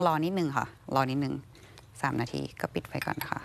รอนิดนึงค่ะรอนิดนึง3 นาทีก็ปิดไว้ก่อนค่ะ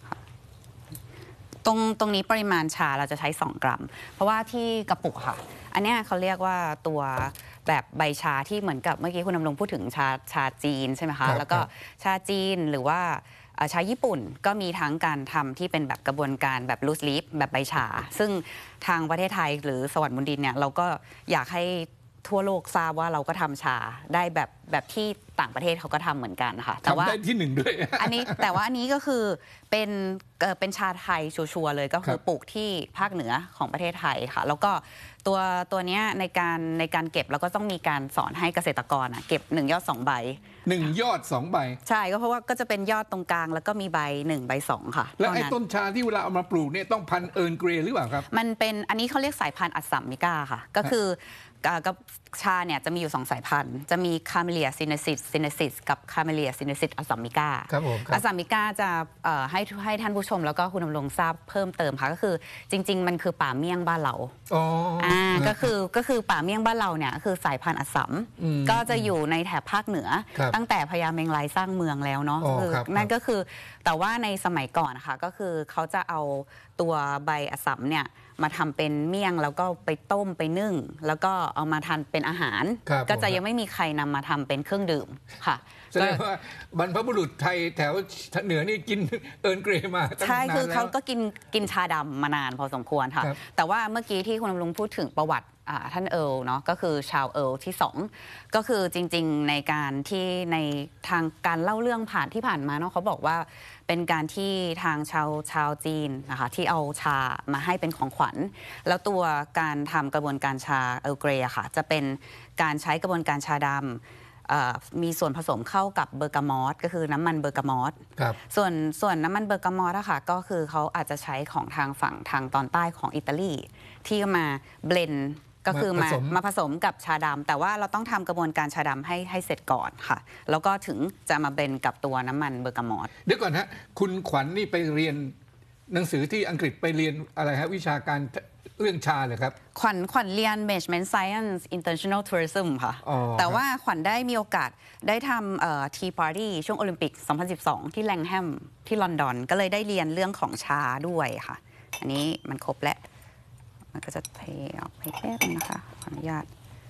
ตรงนี้ปริมาณชาเราจะใช้2 กรัมเพราะว่าที่กระปุกค่ะอันนี้เขาเรียกว่าตัวแบบใบชาที่เหมือนกับเมื่อกี้คุณดำรงพูดถึงชาจีนใช่ไหมคะแล้วก็ชาจีนหรือว่าชาญี่ปุ่นก็มีทั้งการทำที่เป็นแบบกระบวนการแบบลูสลีฟแบบใบชาซึ่งทางประเทศไทยหรือสวรรค์บนดินเนี่ยเราก็อยากให้ทั่วโลกทราบว่าเราก็ทำชาได้แบบที่ต่างประเทศเขาก็ทำเหมือนกันค่ะแต่ว่าได้ที่1ด้วยอันนี้แต่ว่าอันนี้ก็คือเป็นชาไทยชัวร์เลยก็คือปลูกที่ภาคเหนือของประเทศไทยค่ะแล้วก็ตัวนี้ในการเก็บแล้วก็ต้องมีการสอนให้เกษตรกรเก็บ1 ยอด 2 ใบ 1 ยอด 2 ใบใช่ก็เพราะว่าก็จะเป็นยอดตรงกลางแล้วก็มีใบ1 ใบ 2ค่ะแล้วไอ้ต้นชาที่เวลาเอามาปลูกเนี่ยต้องพันธุ์เอิร์นเกรย์หรือเปล่าครับมันเป็นอันนี้เขาเรียกสายพันธุ์อัสสัมมิก้าค่ะก็คือกับชาเนี่ยจะมีอยู่2 สายพันธุ์จะมีคาเมเลียซินเนซิสกับคาเมเลียซินเนซิสอัสสัมมิก้าอัสสัมมิก้าจะให้ท่านผู้ชมแล้วก็คุณดำรงทราบเพิ่มเติมค่ะก็คือจริงๆมันคือป่าเมี่ยงบ้านเราก็คือป่าเมี่ยงบ้านเราเนี่ยคือสายพันธุ์อัสสัมก็จะอยู่ในแถบภาคเหนือตั้งแต่พญาเมงรายสร้างเมืองแล้วเนาะนั่นก็คือแต่ว่าในสมัยก่อนนะคะก็คือเขาจะเอาตัวใบอัสสัมเนี่ยมาทำเป็นเมี่ยงแล้วก็ไปต้มไปนึ่งแล้วก็เอามาทานเป็นอาหารก็จะยังไม่มีใครนำมาทำเป็นเครื่องดื่มค่ะแสดงว่าบรรพบุรุษไทยแถวเหนือนี่กินเอิร์นเกรย์มาตั้งนานแล้วใช่คือเขาก็กินชาดำมานานพอสมควรค่ะแต่ว่าเมื่อกี้ที่คุณดำรงพูดถึงประวัติท่านเอิร์ลเนาะก็คือชาวเอิร์ลที่2ก็คือจริงๆในการที่ในทางการเล่าเรื่องที่ผ่านมาเนาะเขาบอกว่าเป็นการที่ทางชาวจีนนะคะที่เอาชามาให้เป็นของขวัญแล้วตัวการทำกระบวนการชาเอิร์ลเกรย์ค่ะจะเป็นการใช้กระบวนการชาดำมีส่วนผสมเข้ากับเบอร์กามอสก็คือน้ำมันเบอร์กามอสส่วนน้ำมันเบอร์กามอสค่ะก็คือเขาอาจจะใช้ของทางฝั่งทางตอนใต้ของอิตาลีที่มาเบลนก็คือมาผสมกับชาดำแต่ว่าเราต้องทำกระบวนการชาดำให้เสร็จก่อนค่ะแล้วก็ถึงจะมาเบลนกับตัวน้ำมันเบอร์กามอสเดี๋ยวก่อนฮะคุณขวัญนี่ไปเรียนหนังสือที่อังกฤษไปเรียนอะไรฮะวิชาการเรื่องชาเลยครับขวัญเรียน Management Science International Tourism ค่ะแต่ว่าขวัญได้มีโอกาสได้ทำTea Party ช่วงโอลิมปิก 2012 ที่แลงแฮมที่ลอนดอนก็เลยได้เรียนเรื่องของชาด้วยค่ะอันนี้มันครบแล้วมันก็จะเทออกไปแป๊บนึงนะคะขออนุญาต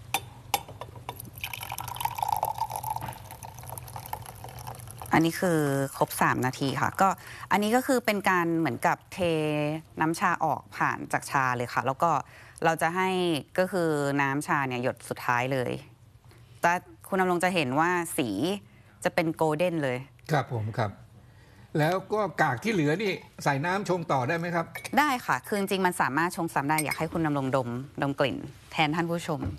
อันนี้คือครบ3 นาทีค่ะก็อันนี้ก็คือเป็นการเหมือนกับเทน้ำชาออกผ่านจากชาเลยค่ะแล้วก็เราจะให้ก็คือน้ำชาเนี่ยหยดสุดท้ายเลยแต่คุณดำรงจะเห็นว่าสีจะเป็นโกลเด้นเลยครับผมครับแล้วก็กากที่เหลือนี่ใส่น้ำชงต่อได้ไหมครับได้ค่ะคือจริงๆมันสามารถชงซ้ำได้อยากให้คุณดำรงดมกลิ่นแทนท่านผู้ชม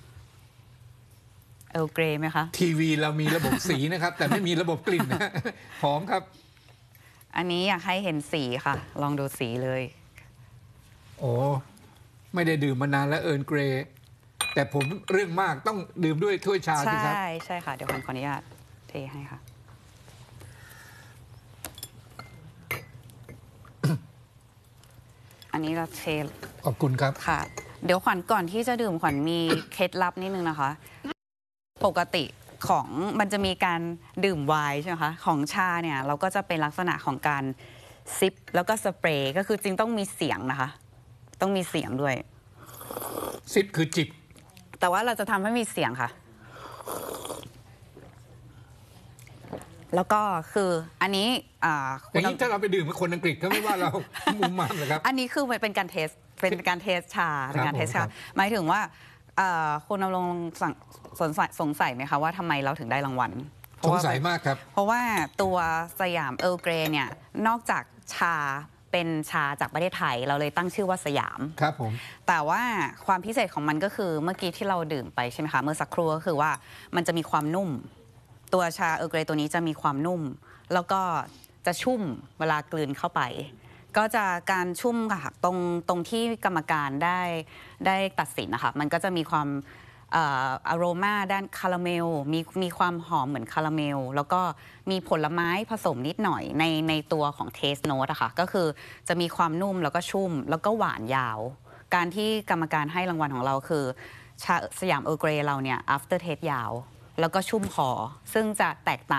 เอลเกรย์ไหมคะทีวีเรามีระบบสีนะครับแต่ไม่มีระบบกลิ่นนะหอมครับอันนี้อยากให้เห็นสีค่ะลองดูสีเลยโอ้ไม่ได้ดื่มมานานแล้วเอิร์นเกรย์แต่ผมเรื่องมากต้องดื่มด้วยถ้วยชาสิครับใช่ค่ะเดี๋ยวขออนุญาตเทให้ค่ะอันนี้เราเทขอบคุณครับค่ะเดี๋ยวขวัญก่อนที่จะดื่มขวัญมีเคล็ดลับนิดนึงนะคะปกติของมันจะมีการดื่มไวน์ใช่ไหมคะของชาเนี่ยเราก็จะเป็นลักษณะของการซิปแล้วก็สเปรย์ก็คือจริงต้องมีเสียงนะคะต้องมีเสียงด้วยซิปคือจิบแต่ว่าเราจะทำให้มีเสียงค่ะแล้วก็คืออันนี้อย่างนี้ถ้าเราไปดื่มกับคนอังกฤษเขาไม่ว่าเรามุมมามเหรอครับอันนี้คือเป็นการเทสชาเป็นการเทสชาหมายถึงว่าคุณดำรงสงสัยไหมคะว่าทำไมเราถึงได้รางวัลสงสัยมากครับเพราะว่าตัวสยามเอิร์ลเกรย์เนี่ยนอกจากชาเป็นชาจากประเทศไทยเราเลยตั้งชื่อว่าสยามครับผมแต่ว่าความพิเศษของมันก็คือเมื่อกี้ที่เราดื่มไปใช่ไหมคะเมื่อสักครู่ก็คือว่ามันจะมีความนุ่มตัวชาเอิร์ลเกรย์ตัวนี้จะมีความนุ่มแล้วก็จะชุ่มเวลากลืนเข้าไปก็จะการชุ่มค่ะตรงที่กรรมการได้ตัดสินนะคะมันก็จะมีความอโรมาด้านคาราเมลมีความหอมเหมือนคาราเมลแล้วก็มีผลไม้ผสมนิดหน่อยในตัวของเทสโนตอะค่ะก็คือจะมีความนุ่มแล้วก็ชุ่มแล้วก็หวานยาวการที่กรรมการให้รางวัลของเราคือสยามเอิร์ลเกรย์เราเนี่ย after taste ยาวแล้วก็ชุ่มคอซึ่งจะแตกต่าง